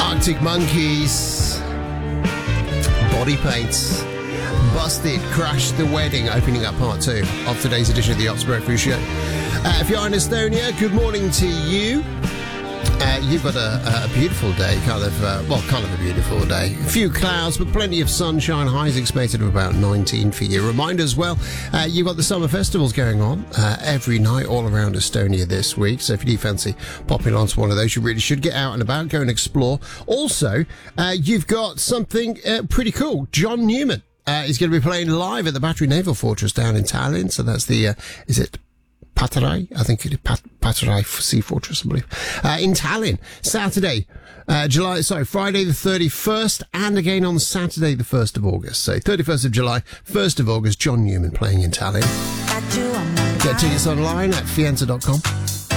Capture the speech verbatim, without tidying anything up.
Arctic Monkeys, Body Paints, Busted, Crash the Wedding, opening up part two of today's edition of the Ops Breakfast Show. Uh, if you're in Estonia, good morning to you. Uh, you've got a, a beautiful day, kind of, uh, well, kind of a beautiful day. A few clouds, but plenty of sunshine. Highs expected of about nineteen for you. Reminder as well, uh, you've got the summer festivals going on uh, every night all around Estonia this week. So if you do fancy popping onto one of those, you really should get out and about, go and explore. Also, uh, you've got something uh, pretty cool. John Newman uh, is going to be playing live at the Battery Naval Fortress down in Tallinn. So that's the, uh, is it Patarei, I think it is Pat- Patarei Sea Fortress, I believe, uh, in Tallinn, Saturday, uh, July, sorry, Friday the thirty-first, and again on Saturday the first of August. So thirty-first of July, first of August, John Newman playing in Tallinn. Get tickets online at fienza dot com.